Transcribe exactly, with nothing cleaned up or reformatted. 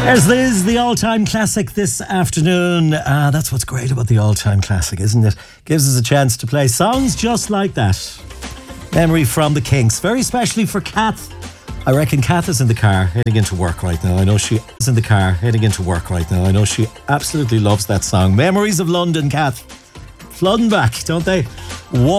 There's Liz, the all-time classic this afternoon. Uh, that's what's great about the all-time classic, isn't it? Gives us a chance to play songs just like that. Memory from the Kinks, very specially for Kath. I reckon Kath is in the car heading into work right now. I know she is in the car heading into work right now. I know she absolutely loves that song. Memories of London, Kath. Flooding back, don't they?